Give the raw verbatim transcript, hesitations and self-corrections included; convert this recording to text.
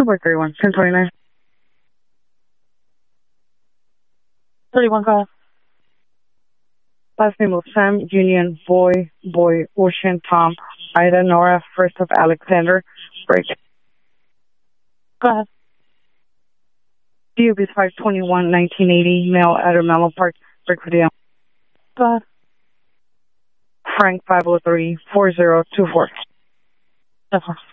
by three one, ten twenty-nine. thirty-one, go ahead. Last name of Sam, Union, Boy, Boy, Ocean, Tom, Ida, Nora, first of Alexander, break. Go ahead. D U B five twenty-one, nineteen eighty, male at Mellow Park, break for the Go ahead. Frank five oh three, four zero two four.